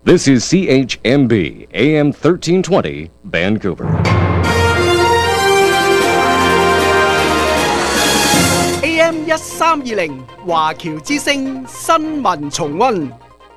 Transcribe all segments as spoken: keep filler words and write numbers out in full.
This is C H M B A M thirteen twenty Vancouver. A M 一三二零華僑之聲新聞重溫。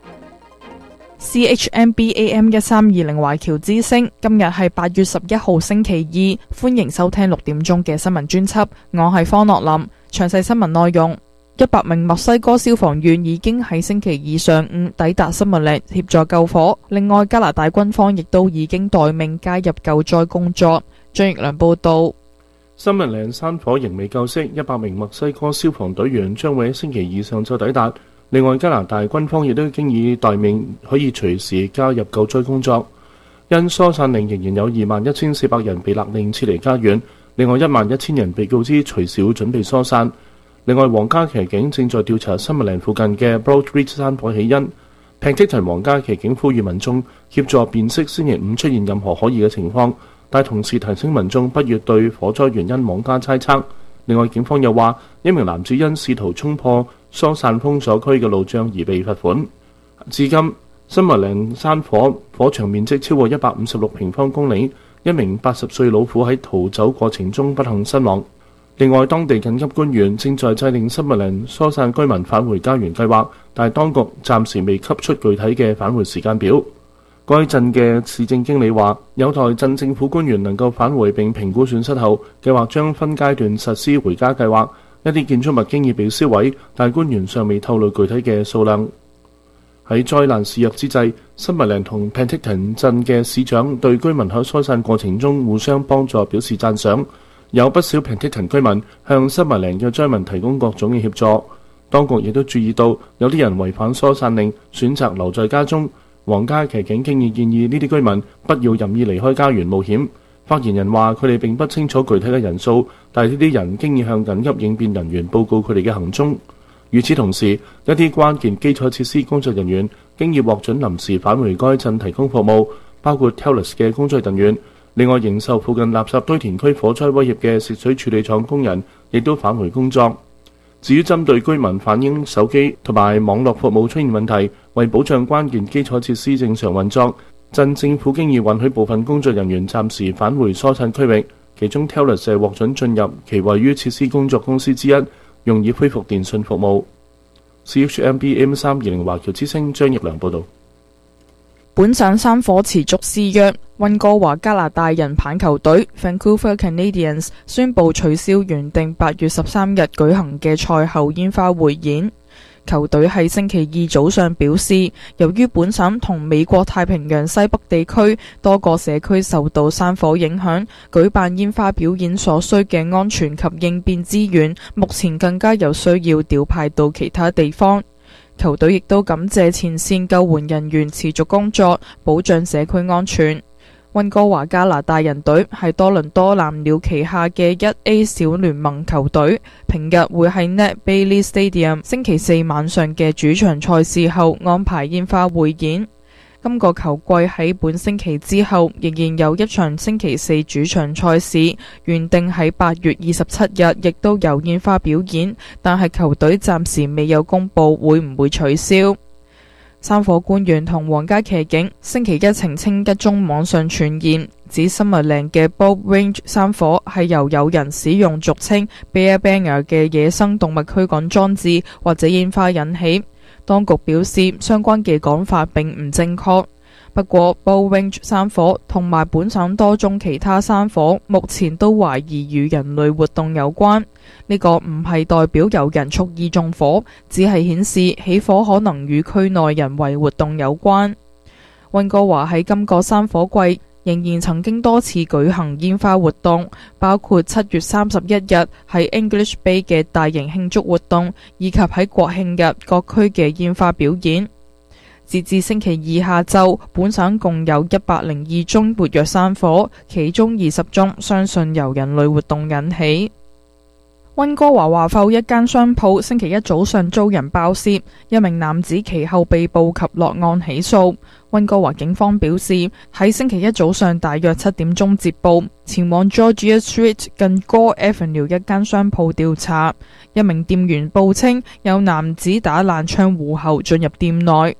C H M B A M 一三二零華僑之聲，今日係八月十一號星期二，歡迎收聽六點鐘嘅新聞專輯。我係方樂林，詳細新聞內容。一百名墨西哥消防員已經喺星期二上午抵達森密嶺協助救火，另外加拿大軍方亦都已經待命加入救災工作。張奕良報道。 森密嶺山火仍未救熄，一百名墨西哥消防隊員將會喺星期二上晝抵達。另外加拿大軍方亦都經已待命，可以隨時加入救災工作。因疏散令仍然有二萬一千四百人被勒令撤離家園，另外一萬一千人被告知隨時會準備疏散。另外，皇家騎警正在調查森密嶺附近嘅 Broad Ridge 山火起因。Penticton 皇家騎警呼籲民眾協助辨識星期五出現任何可疑嘅情況，但同時提醒民眾不要對火災原因妄加猜測。另外，警方又話一名男子因試圖衝破疏散封鎖區嘅路障而被罰款。至今，森密嶺山火火場面積超過一百五十六平方公里，一名八十歲老婦喺逃走過程中不幸身亡。另外，當地緊急官員正在制定森密嶺疏散居民返回家園計劃，但係當局暫時未給出具體嘅返回時間表。該鎮嘅市政經理話，有待鎮政府官員能夠返回並評估損失後，計劃將分階段實施回家計劃。一啲建築物經已被燒毀，但官員尚未透露具體嘅數量。喺災難肆虐之際，森密嶺同 Penticton 鎮嘅市長對居民喺疏散過程中互相幫助表示讚賞。有不少 Penticton 居民向森密嶺嘅災民提供各種嘅協助。當局亦都注意到有啲人違反疏散令，選擇留在家中。皇家騎警經已建議呢啲居民不要任意離開家園冒險。發言人話佢哋並不清楚具體嘅人數，但係呢啲人經已向緊急應變人員報告佢哋嘅行蹤。與此同時，一啲關鍵基礎設施工作人員經已獲准臨時返回該鎮提供服務，包括 Telus 嘅工作人員。另外，仍受附近垃圾堆填區火災威脅嘅食水處理廠工人亦都返回工作。至於針對居民反映手機同埋網絡服務出現問題，為保障關鍵基礎設施正常運作，鎮政府經已允許部分工作人員暫時返回疏散區域，其中 Telus 係獲准進入其位於設施工作公司之一，用以恢復電訊服務。C H M B M 三二零華僑之聲張奕良報導。 本省山火持續肆虐，溫哥華加拿大人棒球隊 Vancouver Canadians 宣布取消原定八月十三日舉行嘅賽後煙花匯演。球隊喺星期二早上表示，由於本省同美國太平洋西北地區多個社區受到山火影響，舉辦煙花表演所需嘅安全及應變資源，目前更加有需要調派到其他地方。球隊亦都感謝前線救援人員持續工作，保障社區安全。溫哥華加拿大人隊係多倫多藍鳥旗下嘅一 A 小聯盟球隊，平日會喺 Ned Bailey Stadium 星期四晚上嘅主場賽事後安排煙花匯演。今個球季喺本星期之後仍然有一場星期四主場賽事，原定喺八月二十七日亦都有煙花表演，但係球隊暫時未有公布會唔會取消。山火官員同皇家騎警星期一澄清一宗網上傳言，指森密嶺嘅 Broad Ridge 山火係由有人使用俗稱 Bear Banger 嘅野生動物驅趕裝置或者煙花引起。當局表示，相關嘅講法並唔正確。不過 Broad Ridge 山火同埋本省多宗其他山火，目前都懷疑與人類活動有關。呢個唔係代表有人蓄意縱火，只係顯示起火可能與區內人為活動有關。溫哥華喺今個山火季仍然曾經多次舉行煙花活動，包括七月三十一日喺 English Bay 嘅大型慶祝活動，以及喺國慶日各區嘅煙花表演。截至星期二下晝，本省共有一百零二宗活躍山火，其中二十宗相信由人類活動引起。溫哥華華埠一間商鋪星期一早上遭人爆竊，一名男子其後被捕及落案起訴。溫哥華警方表示，喺星期一早上大約七點鐘接報，前往 Georgia Street 近 Gore Avenue 一間商鋪調查。一名店員報稱有男子打爛窗戶後進入店內。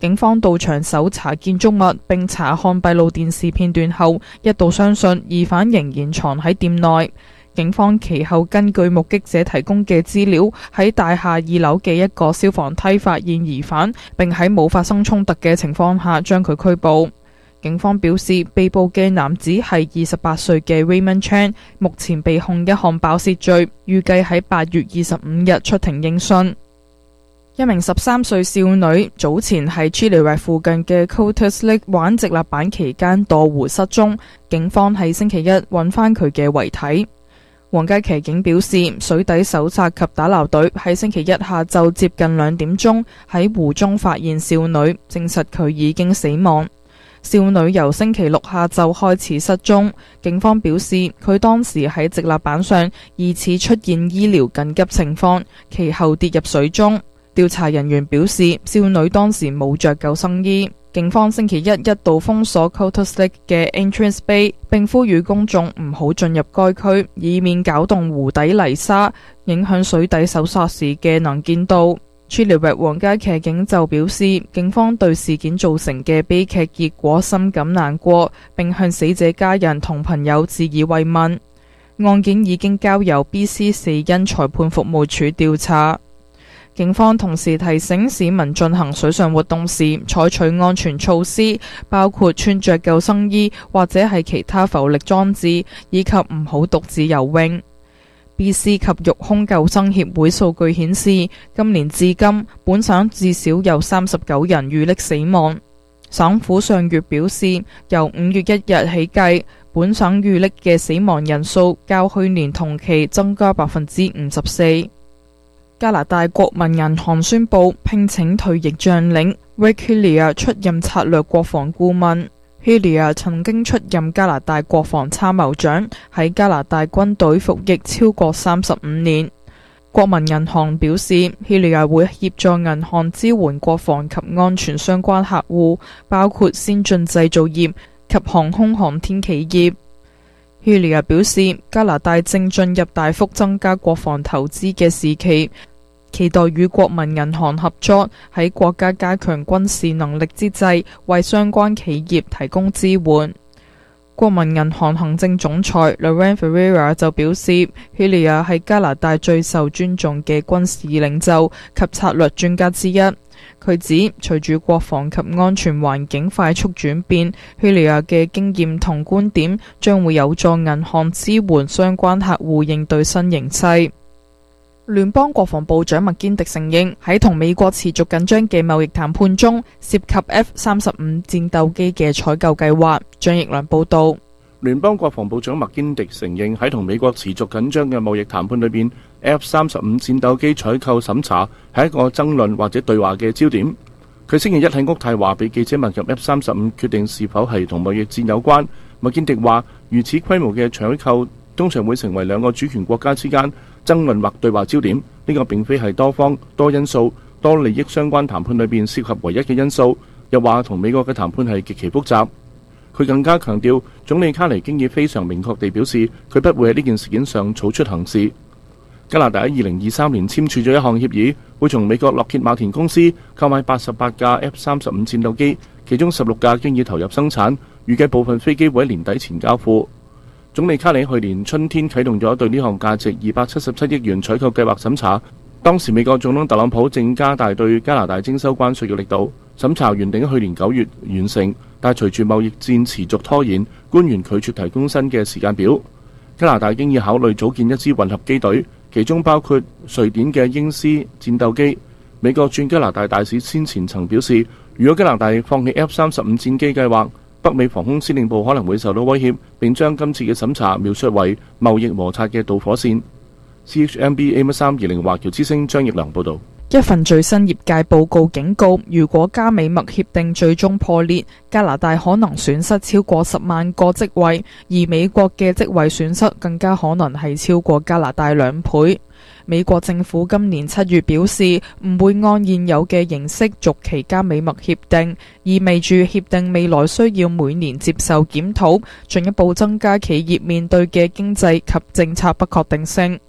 警方到場搜查建築物並查看閉路電視片段後，一度相信疑犯仍然藏喺店內。警方其後根據目擊者提供嘅資料，喺大廈二樓嘅一個消防梯發現疑犯，並喺冇發生衝突嘅情況下將佢拘捕。警方表示，被捕嘅男子係二十八歲嘅 Raymond Chan， 目前被控一項爆竊罪，預計喺八月二十五日出庭應訊。一名十三歲少女早前喺 Chilliwack 附近嘅 Coutts Lake 玩直立板期間墮湖失蹤，警方喺星期一揾返佢嘅遺體。皇家騎警表示，水底搜查及打撈隊喺星期一下晝接近兩點鐘喺湖中發現少女，證實佢已經死亡。少女由星期六下晝開始失蹤，警方表示佢當時喺直立板上疑似出現醫療緊急情況，其後跌入水中。調查人員表示，少女當時冇着救生衣。警方星期一一度封鎖 Coutts Lake 嘅 Entrance Bay， 並呼籲公眾唔好進入該區，以免攪動湖底泥沙，影響水底搜索時嘅能見度。Chilliwack 皇家騎警就表示，警方對事件造成嘅悲劇結果深感難過，並向死者家人同朋友致以慰問。案件已經交由 B C 死因裁判服務處調查。警方同時提醒市民進行水上活動時採取安全措施，包括穿着救生衣或者係其他浮力裝置，以及唔好獨自游泳。B C 及育空救生協會數據顯示，今年至今本省至少有三十九人遇溺死亡。省府上月表示，由五月一日起計，本省遇溺嘅死亡人數較去年同期增加百分之五十四。加拿大國民銀行宣布聘請退役將領 Rick Hillier 出任策略國防顧問。Hillier 曾經出任加拿大國防參謀長，喺加拿大軍隊服役超過三十五年。國民銀行表示 Hillier 會協助銀行支援國防及安全相關客戶，包括先進製造業及航空航天企業。Hillier 表示，加拿大正進入大幅增加國防投資嘅時期，期待與國民銀行合作，喺國家加強軍事能力之際，為相關企業提供支援。國民銀行行政總裁 Laurent Ferreira 就表示 Hillier 係加拿大最受尊重嘅軍事領袖及策略專家之一。佢指，隨住國防及安全環境快速轉變， Hillier 嘅經驗同觀點將會有助銀行支援相關客戶應對新形勢。聯邦國防部長麥堅迪承認喺同美國持續緊張嘅貿易談判中，涉及 F 三十五戰鬥機嘅採購計劃。張奕良報道。 聯邦國防部長麥堅迪承認喺同美國持續緊張嘅貿易談判裏邊 ，F 三十五戰鬥機採購審查係一個爭論或者對話嘅焦點。佢星期一喺渥太華被記者問及 F 三十五決定是否係同貿易戰有關，麥堅迪話：如此規模嘅採購通常會成為兩個主權國家之間爭論或對話焦點，呢個並非係多方、多因素、多利益相關談判裏邊涉及唯一嘅因素。又話同美國嘅談判係極其複雜。佢更加強調，總理卡尼經已非常明確地表示，佢不會喺呢件事件上草出行事。加拿大喺二零二三年簽署咗一項協議，會從美國洛歇馬田公司購買八十八架 F 三十五戰鬥機，其中十六架經已投入生產，預計部分飛機會喺年底前交付。總理卡尼去年春天啟動咗對呢項價值二百七十七億元採購計劃審查，當時美國總統特朗普正加大對加拿大徵收關稅嘅力度，審查原定去年九月完成，但隨住貿易戰持續拖延，官員拒絕提供新嘅時間表。加拿大經已考慮組建一支混合機隊，其中包括瑞典嘅鷹獅戰鬥機。美國駐加拿大大使先前曾表示，如果加拿大放棄 F 三十五戰機計劃，北美防空司令部可能會受到威脅，並將今次嘅審查描述為貿易摩擦嘅導火線。C H M B A M 三二零華僑之聲張奕良報導。 一份最新業界報告警告，如果加美墨協定最終破裂，加拿大可能損失超過十萬個職位，而美國嘅職位損失更加可能係超過加拿大兩倍。美國政府今年七月表示唔會按現有嘅形式續期加美墨協定，意味住協定未來需要每年接受檢討，進一步增加企業面對嘅經濟及政策不確定性。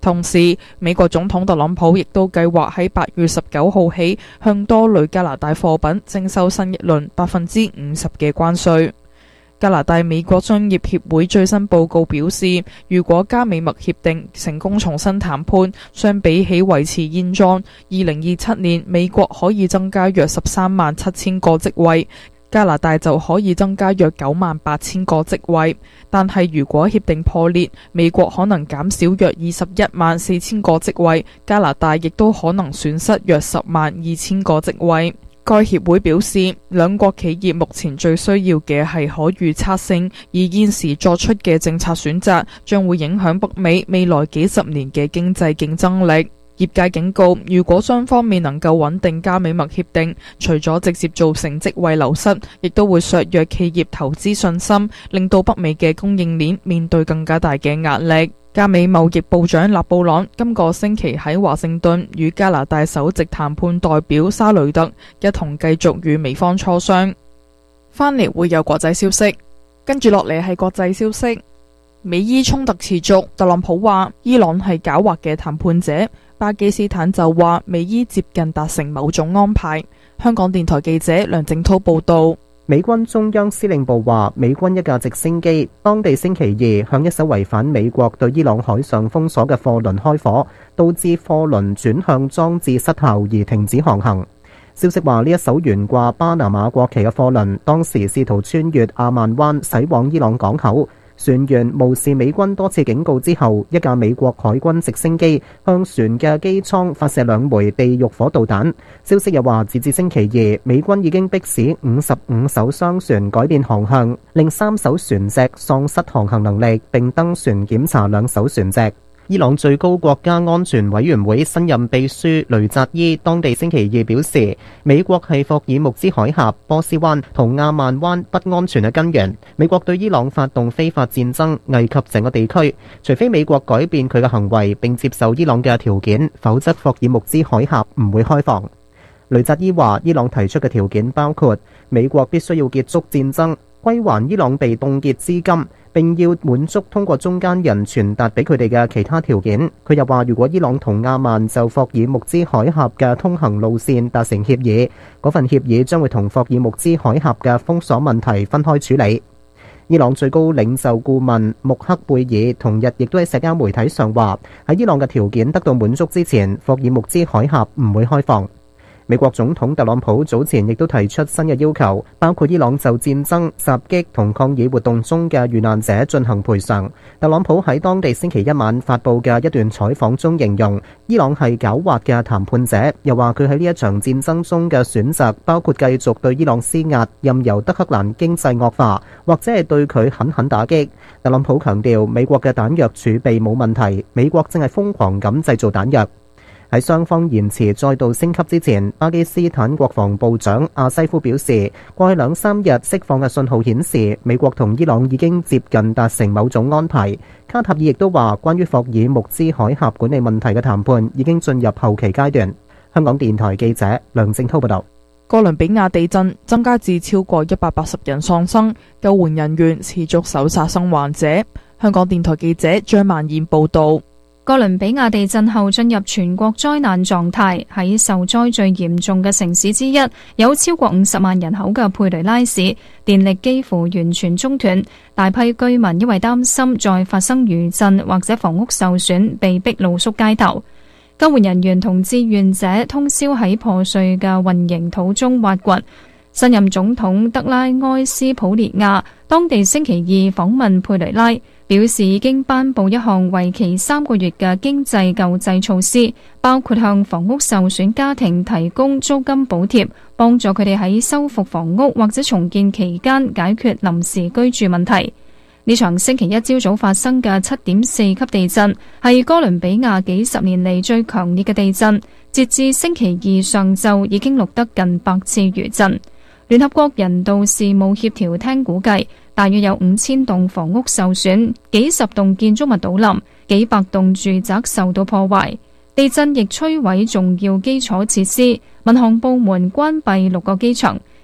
同時，美國總統特朗普亦都計劃喺八月十九號起向多類加拿大貨品徵收新一輪百分之五十嘅關稅。加拿大美國商業協會最新報告表示，如果加美墨協定成功重新談判，相比起維持現狀，二零二七年美國可以增加約十三萬七千個職位，加拿大就可以增加約九萬八千個職位。但係如果協定破裂，美國可能減少約二十一萬四千個職位，加拿大亦都可能損失約十萬二千個職位。該協會表示，兩國企業目前最需要嘅係可預測性，而現時作出嘅政策選擇將會影響北美未來幾十年嘅經濟競爭力。業界警告，如果雙方未能夠穩定加美墨協定，除咗直接造成職位流失，亦都會削弱企業投資信心，令到北美嘅供應鏈面對更加大嘅壓力。加美貿易部長勒布朗今個星期喺華盛頓與加拿大首席談判代表沙雷特一同繼續與美方磋商。翻嚟會有國際消息，跟住落嚟係國際消息。美伊衝突持續，特朗普話伊朗係狡猾嘅談判者，巴基斯坦就話美伊接近達成某種安排。香港電台記者梁正濤報道。 美軍中央司令部話，美軍一架直升機當地星期二向一艘違反美國對伊朗海上封鎖嘅貨輪開火，導致貨輪轉向裝置失效而停止航行。消息話，呢一艘懸掛巴拿馬國旗嘅貨輪當時試圖穿越阿曼灣駛往伊朗港口，船員無視美軍多次警告之後，一架美國海軍直升機向船嘅機艙發射兩枚地獄火導彈。消息又話，截至星期二，美軍已經迫使五十五艘商船改變航向，令三艘船隻喪失航行能力，並登船檢查兩艘船隻。伊朗最高國家安全委員會新任秘書雷扎伊當地星期二表示，美國係霍爾木茲海峽、波斯灣同亞曼灣不安全嘅根源。美國對伊朗發動非法戰爭，危及整個地區。除非美國改變佢嘅行為並接受伊朗嘅條件，否則霍爾木茲海峽唔會開放。雷扎伊話，伊朗提出嘅條件包括美國必須要結束戰爭，歸還伊朗被凍結資金，並要滿足通過中間人傳達俾佢哋嘅其他條件。佢又話，如果伊朗同亞曼就霍爾木茲海峽嘅通行路線達成協議，嗰份協議將會同霍爾木茲海峽嘅封鎖問題分開處理。伊朗最高領袖顧問穆克貝爾同日亦都喺社交媒體上話，喺伊朗嘅條件得到滿足之前，霍爾木茲海峽唔會開放。美國總統特朗普早前亦都提出新嘅要求，包括伊朗就戰爭、襲擊同抗議活動中嘅遇難者進行賠償。特朗普喺當地星期一晚發佈嘅一段採訪中形容，伊朗係狡猾嘅談判者，又話佢喺呢一場戰爭中嘅選擇包括繼續對伊朗施壓，任由德黑蘭經濟惡化，或者係對佢狠狠打擊。特朗普強調，美國嘅彈藥儲備冇問題，美國正係瘋狂咁製造彈藥。喺雙方言辭再度升級之前，巴基斯坦國防部長阿西夫表示，過去兩三日釋放嘅信號顯示，美國同伊朗已經接近達成某種安排。卡塔爾亦都話，關於霍爾木茲海峽管理問題嘅談判已經進入後期階段。香港電台記者梁正濤報道。 哥倫比亞地震增加至超過一百八十人喪生，救援人員持續搜查生還者。香港電台記者張曼燕報道。 哥倫比亞地震後進入全國災難狀態，喺受災最嚴重嘅城市之一，有超過五十萬人口嘅佩雷拉市，電力幾乎完全中斷，大批居民因為擔心再發生餘震或者房屋受損，被逼露宿街頭。救援人員同志願者通宵喺破碎嘅混凝土中挖掘。新任總統德拉埃斯普列亞當地星期二訪問佩雷拉，表示已經頒布一項為期三個月嘅經濟救濟措施，包括向房屋受損家庭提供租金補貼，幫助佢哋喺修復房屋或者重建期間解決臨時居住問題。呢場星期一朝早發生嘅七點四級地震，係哥倫比亞幾十年嚟最強烈嘅地震，截至星期二上晝已經錄得近百次餘震。聯合國人道事務協調廳估計，大約有五千棟房屋受損，幾十棟建築物倒冧，幾百棟住宅受到破壞。地震亦摧毀重要基礎設施，民航部門關閉六個機場，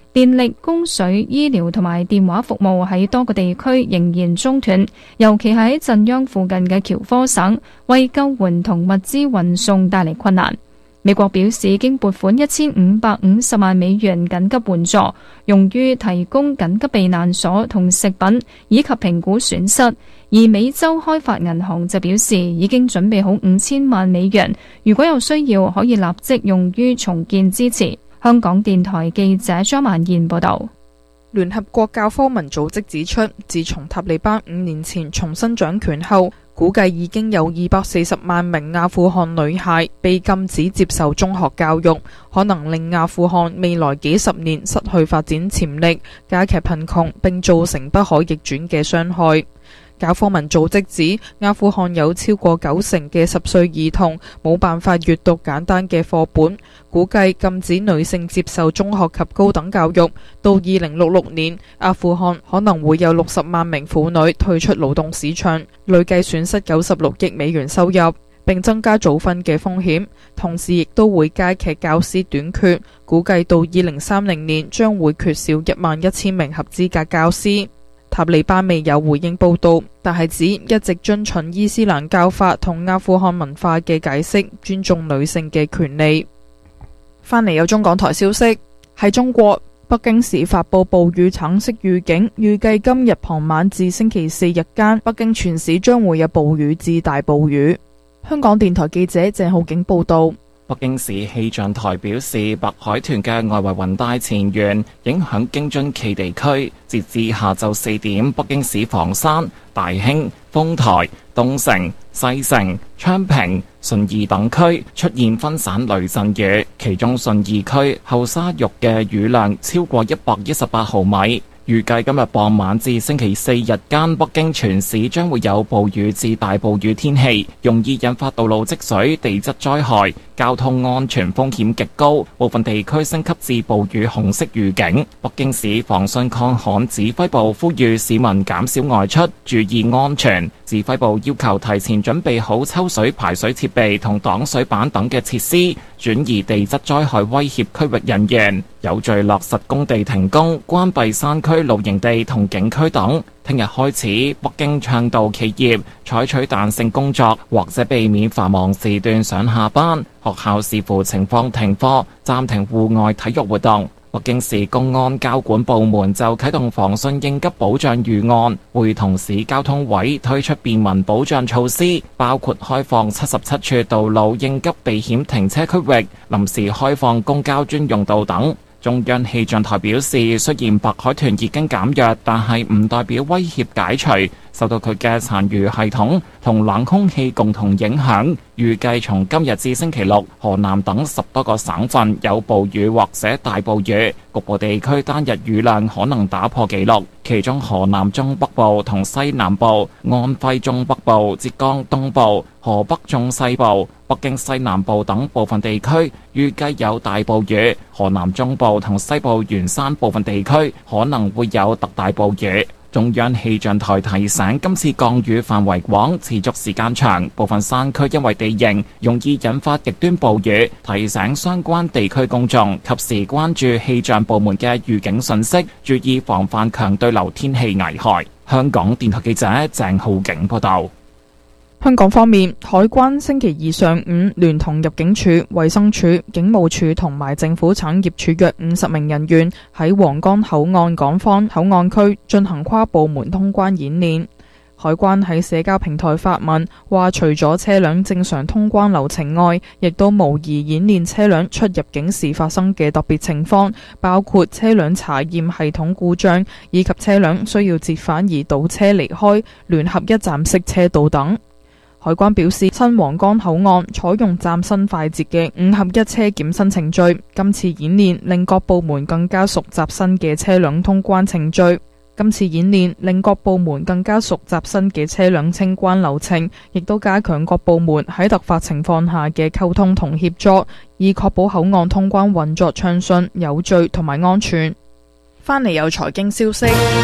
電力、供水、醫療同埋電話服務喺多個地區仍然中斷，尤其喺震央附近嘅喬科省，為救援同物資運送帶嚟困難。美國表示已經撥款一千五百五十萬美元緊急援助，用於提供緊急避難所同食品，以及評估損失。而美洲開發銀行就表示已經準備好五千萬美元，如果有需要可以立即用於重建支持。香港電台記者張曼燕報道。 聯合國教科文組織指出，自從塔利班五年前重新掌權後，估計已經有二百四十萬名阿富汗女孩被禁止接受中學教育，可能令阿富汗未來幾十年失去發展潛力，加劇貧窮，並造成不可逆轉嘅傷害。教科文組織指，阿富汗有超過九成嘅十歲兒童冇辦法閱讀簡單嘅課本，估計禁止女性接受中學及高等教育，到二零六六年，阿富汗可能會有六十萬名婦女退出勞動市場，累計損失九十六億美元收入，並增加早婚嘅風險，同時亦都會加劇教師短缺，估計到二零三零年將會缺少一萬一千名合資格教師。塔利班未有回應報道，但係指一直遵循伊斯蘭教法同阿富汗文化嘅解釋，尊重女性嘅權利。翻嚟有中港台消息，喺中國北京市發布暴雨橙色預警，預計今日傍晚至星期四日間，北京全市將會有暴雨至大暴雨。香港電台記者鄭浩景報道。 北京市氣象台表示，白海豚嘅外圍雲帶前緣影響京津冀地區，截至下晝四點，北京市房山、大興、豐台、東城、西城、昌平、順義等區出現分散雷陣雨，其中順義區後沙峪嘅雨量超過一百一十八毫米。預計今日傍晚至星期四日間，北京全市將會有暴雨至大暴雨天氣，容易引發道路積水、地質災害，交通安全風險極高，部分地區升級至暴雨紅色預警。北京市防汛抗旱指揮部呼籲市民減少外出，注意安全。指揮部要求提前準備好抽水排水設備同擋水板等嘅設施，轉移地質災害威脅區域人員，有序落實工地停工、關閉山區露營地同景區等。聽日開始，北京倡導企業採取彈性工作，或者避免繁忙時段上下班。學校視乎情況停課，暫停戶外體育活動。北京市公安交管部門就啟動防汛應急保障預案，會同市交通委推出便民保障措施，包括開放七十七處道路應急避險停車區域，臨時開放公交專用道等。中央氣象台表示，雖然白海豚已經減弱，但係唔代表威脅解除。受到佢嘅殘餘系統同冷空氣共同影響，預計從今日至星期六，河南等十多個省份有暴雨或者大暴雨，局部地區單日雨量可能打破紀錄。其中河南中北部同西南部、安徽中北部、浙江東部、河北中西部、北京西南部等部分地區預計有大暴雨，河南中部同西部沿山部分地區可能會有特大暴雨。中央氣象台提醒，今次降雨範圍廣，持續時間長，部分山區因為地形容易引發極端暴雨，提醒相關地區公眾及時關注氣象部門嘅預警信息，注意防範強對流天氣危害。香港電台記者鄭浩景報道。 香港方面，海關星期二上午聯同入境處、衛生署、警務處同埋政府產業署約五十名人員喺皇崗口岸港方口岸區進行跨部門通關演練。海關喺社交平台發文話，除咗車輛正常通關流程外，亦都模擬演練車輛出入境時發生嘅特別情況，包括車輛查驗系統故障，以及車輛需要折返而倒車離開、聯合一站式車道等。海關表示，新皇崗口岸採用嶄新快捷嘅五合一車檢新程序，今次演練令各部門更加熟習新嘅車輛通關程序。今次演練令各部門更加熟習新嘅車輛清關流程，亦都加強各部門喺突發情況下嘅溝通同協作，以確保口岸通關運作暢順、有序同埋安全。翻嚟有財經消息。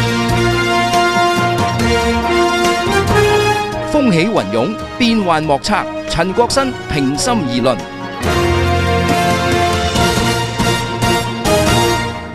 風起雲湧，變幻莫測。陳國新平心而論。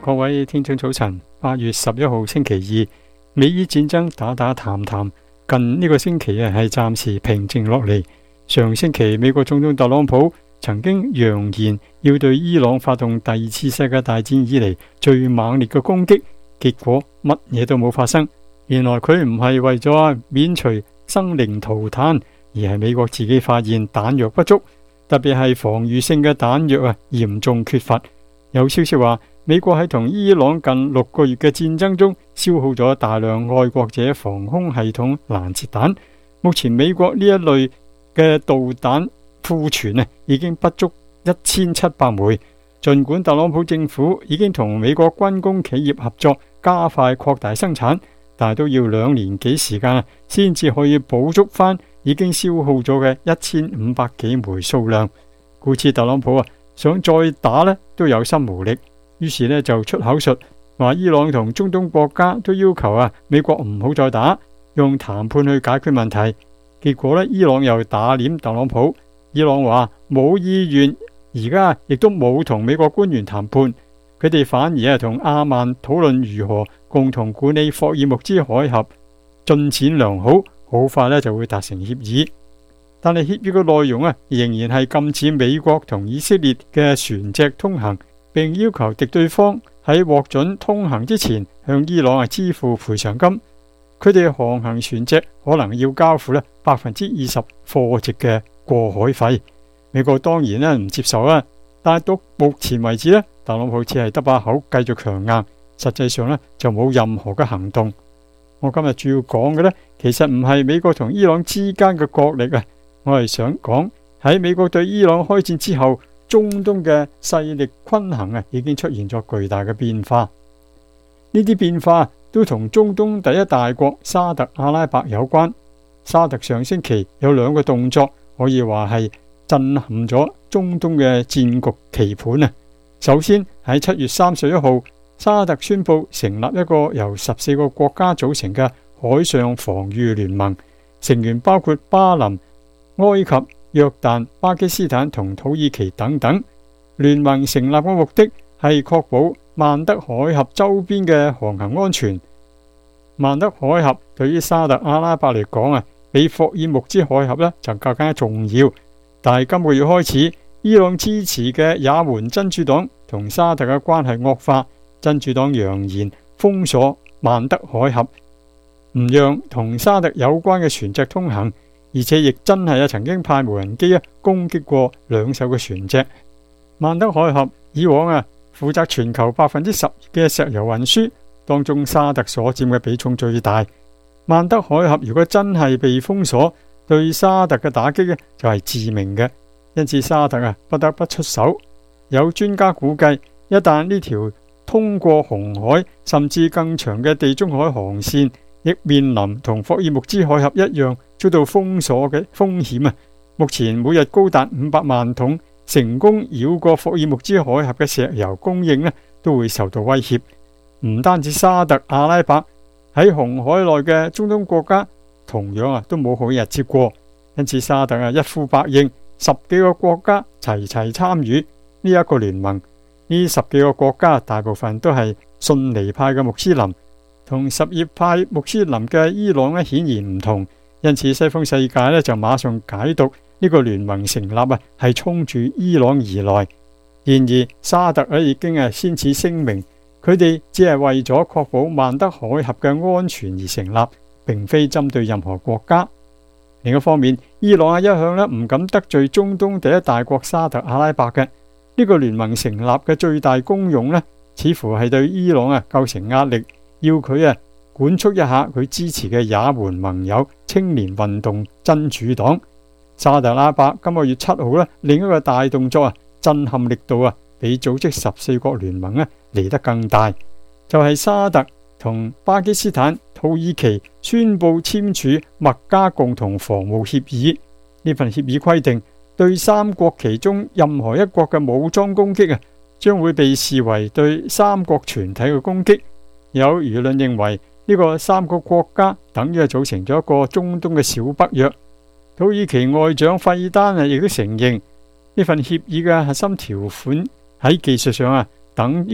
各位聽眾早晨，八月十一號星期二，美伊戰爭打打談談，近呢個星期啊係暫時平靜落嚟。上星期美國總統特朗普曾經揚言要對伊朗發動第二次世界大戰以嚟最猛烈嘅攻擊，結果乜嘢都冇發生。原來佢唔係為咗免除生靈塗炭，而係美國自己發現彈藥不足，特別係防禦性嘅彈藥啊嚴重缺乏。有消息話，美國喺同伊朗近六個月嘅戰爭中消耗咗大量愛國者防空系統攔截彈。目前美國呢一類嘅導彈庫存啊已經不足一千七百枚。盡管特朗普政府已經同美國軍工企業合作，加快擴大生產，但係都要兩年幾時間啊，先至可以補足翻已經消耗咗嘅一千五百幾枚數量。故此特朗普啊想再打呢都有心無力，於是呢就出口術話伊朗同中東國家都要求啊美國唔好再打，用談判去解決問題。結果呢，伊朗又打臉特朗普，伊朗話冇意願，而家亦都冇同美國官員談判，佢哋反而係同阿曼討論如何共同管理霍爾木茲海峽，進展良好，好快呢就會達成協議。但係協議嘅內容啊，仍然係禁止美國同以色列嘅船隻通行，並要求敵對方喺獲准通行之前向伊朗啊支付賠償金。佢哋航行船隻可能要交付咧百分之二十貨值嘅過海費。美國當然咧唔接受啦，但係到目前為止咧，特朗普只係得把口繼續強硬，實際上咧就冇任何嘅行動。我今日主要講嘅咧，其實唔係美國同伊朗之間嘅角力啊。我係想講喺美國對伊朗開戰之後，中東嘅勢力均衡啊，已經出現咗巨大嘅變化。呢啲變化都同中東第一大國沙特阿拉伯有關。沙特上星期有兩個動作，可以話係震撼咗中東嘅戰局棋盤啊。首先喺七月三十一號，沙特宣布成立一個由十四個國家組成嘅海上防禦聯盟，成員包括巴林、埃及、約旦、巴基斯坦同土耳其等等。聯盟成立嘅目的係確保曼德海峽周邊嘅航行安全。曼德海峽對於沙特阿拉伯嚟講啊，比霍爾木茲海峽呢就更加重要。但係今個月開始，伊朗支持嘅也門真主黨同沙特嘅關係惡化，真主黨揚言封鎖曼德海峽，唔讓同沙特有關嘅船隻通行。而且亦真係啊，曾經派無人機啊攻擊過兩艘嘅船隻。曼德海峽以往啊負責全球百分之十嘅石油運輸，當中沙特所佔嘅比重最大。曼德海峽如果真係被封鎖，對沙特嘅打擊咧就係致命嘅，因此沙特啊不得不出手。有專家估計，一旦呢條通過紅海甚至更長嘅地中海航線，亦面臨同霍爾木茲海峽一樣遭到封鎖嘅風險啊！目前每日高達五百萬桶成功繞過霍爾木茲海峽嘅石油供應咧，都會受到威脅。唔單止沙特阿拉伯，喺紅海內嘅中東國家同樣啊都冇好日子過。因此沙特啊一呼百應，十幾個國家齊齊參與呢一個聯盟。呢十幾個國家大部分都係遜尼派嘅穆斯林，同什葉派穆斯林嘅伊朗咧顯然唔同。因此西方世界咧就馬上解讀呢個聯盟成立啊係衝住伊朗而來。然而沙特咧已經係先此聲明，佢哋只係為咗確保曼德海峽嘅安全而成立，並非針對任何國家。另一方面，伊朗啊一向咧唔敢得罪中東第一大國沙特阿拉伯嘅。呢個聯盟成立嘅最大功用呢，似乎係對伊朗啊構成壓力，要佢啊管束一下佢支持嘅也門盟友青年運動真主黨。沙特阿拉伯今個月七號呢，另一個大動作啊，震撼力度啊，比組織十四國聯盟啊嚟得更大，就係、是、沙特同巴基斯坦、土耳其宣布簽署麥加共同防務協議。呢份協議規定，對三國其中任何一國嘅武裝攻擊啊，將會被視為對三國全體嘅攻擊。有輿論認為呢個三個國家等於係組成咗一個中東嘅小北約。土耳其外長費丹啊，亦都承認呢份協議嘅核心條款喺技術上啊，等於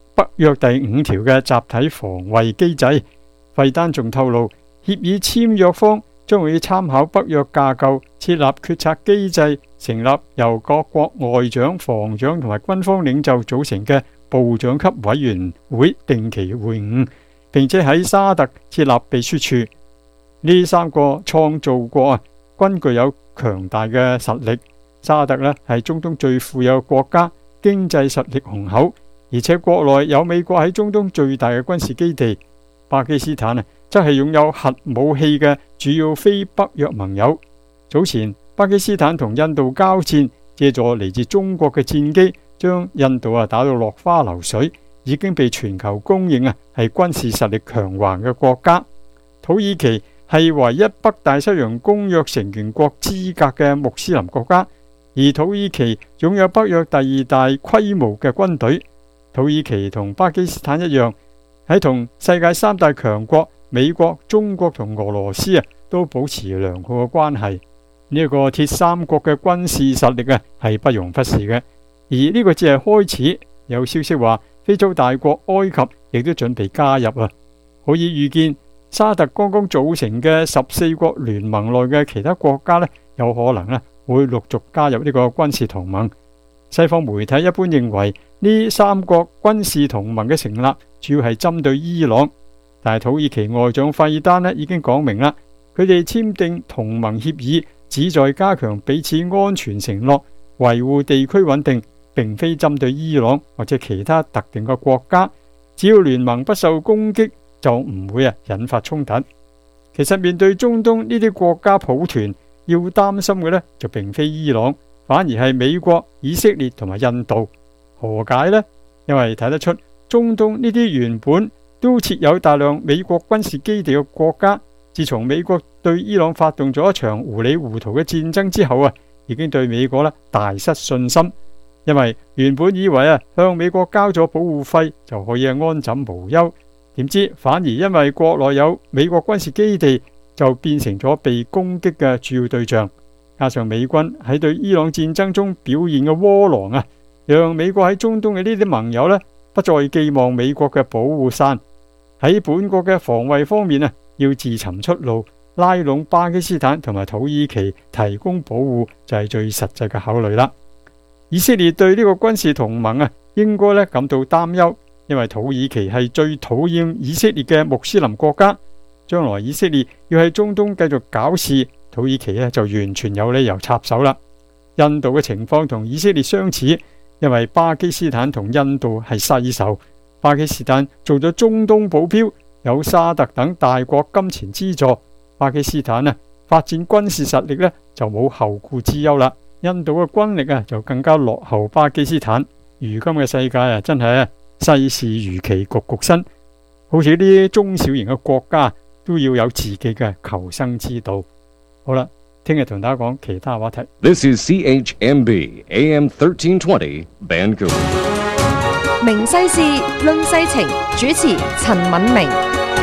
北約第五條嘅集體防衛機制。費丹仲透露，協議簽約方將會參考北約架構，設立決策機制，成立由各國外長、防長同埋軍方領袖組成嘅部長級委員會定期會晤，並且喺沙特設立秘書處。呢三個創造國啊，均具有強大嘅實力。沙特呢係中東最富有嘅國家，經濟實力雄厚，而且國內有美國喺中東最大嘅軍事基地。巴基斯坦啊，則係擁有核武器嘅主要非北約盟友。早前巴基斯坦同印度交戰，借助嚟自中國嘅戰機，將印度啊打到落花流水，已經被全球公認啊係軍事實力強橫嘅國家。土耳其係唯一北大西洋公約成員國資格嘅穆斯林國家，而土耳其擁有北約第二大規模嘅軍隊。土耳其同巴基斯坦一樣，喺同世界三大強國美國、中國同俄羅斯啊都保持良好嘅關係。呢一個鐵三角嘅軍事實力啊係不容忽視嘅，而呢個只係開始。有消息話，非洲大國埃及亦都準備加入啊，可以預見沙特剛剛組成嘅十四國聯盟內嘅其他國家呢，有可能呢會陸續加入呢個軍事同盟。西方媒體一般認為呢三國軍事同盟嘅成立主要係針對伊朗，但係土耳其外長費丹呢已經講明啦，佢哋簽訂同盟協議旨在加強彼此安全承諾，維護地區穩定，並非針對伊朗或者其他特定嘅國家。只要聯盟不受攻擊，就唔會啊引發衝突。其實面對中東呢啲國家抱團，要擔心嘅呢就並非伊朗，反而係美國、以色列同埋印度。何解呢？因為睇得出中東呢啲原本都設有大量美國軍事基地嘅國家，自從美國對伊朗發動咗一場糊里糊塗嘅戰爭之後啊，已經對美國咧大失信心。因為原本以為啊向美國交咗保護費就可以安枕無憂，點知反而因為國內有美國軍事基地，就變成咗被攻擊嘅主要對象。加上美軍喺對伊朗戰爭中表現嘅窩囊啊，讓美國喺中東嘅呢啲盟友呢不再寄望美國嘅保護傘。喺本國嘅防衛方面啊，要自尋出路，拉攏巴基斯坦同埋土耳其提供保護就係最實際嘅考慮啦。以色列對呢個軍事同盟啊，應該咧感到擔憂，因為土耳其係最討厭以色列嘅穆斯林國家。將來以色列要喺中東繼續搞事，土耳其咧就完全有理由插手啦。印度嘅情況同以色列相似，因為巴基斯坦同印度係世仇，巴基斯坦做咗中東保鏢，有沙特等大國金錢資助，巴基斯坦啊發展軍事實力咧就冇後顧之憂啦。印度嘅軍力啊就更加落後巴基斯坦。如今嘅世界啊真係啊世事如棋，局局新，好似呢啲中小型嘅國家都要有自己嘅求生之道。好啦，聽日同大家講其他話題。 This is C H M B A M thirteen twenty Vancouver。 明西事論世情，主持陳敏明。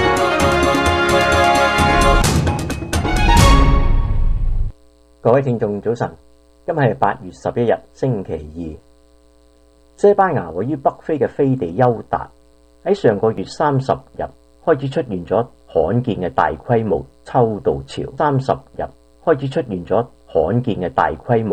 各位聽眾早晨，今日係八月十一日星期二。西班牙位於北非嘅飛地丘達喺上個月三十日開始出現咗罕見嘅大規模秋稻潮，三十日開始出現咗罕見嘅大規模